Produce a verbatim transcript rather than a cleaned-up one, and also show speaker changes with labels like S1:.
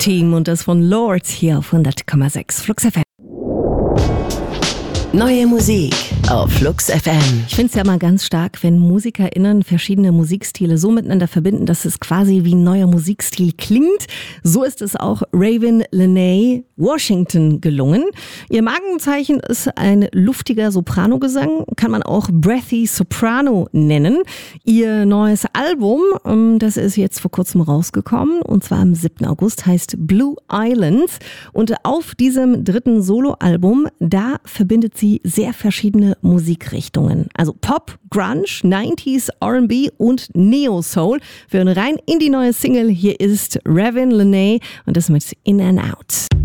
S1: Team und das von Lords hier auf hundert Komma sechs Flux F M.
S2: Neue Musik auf Flux F M.
S1: Ich finde es ja immer ganz stark, wenn MusikerInnen verschiedene Musikstile so miteinander verbinden, dass es quasi wie ein neuer Musikstil klingt. So ist es auch Raven Lenae Washington gelungen. Ihr Markenzeichen ist ein luftiger Sopranogesang, kann man auch Breathy Soprano nennen. Ihr neues Album, das ist jetzt vor kurzem rausgekommen, und zwar am siebten August, heißt Blue Islands. Und auf diesem dritten Soloalbum, da verbindet sie sehr verschiedene Musikrichtungen. Also Pop, Grunge, neunziger, R and B und Neo-Soul. Wir hören rein in die neue Single. Hier ist Raven Lenae und das mit In and Out.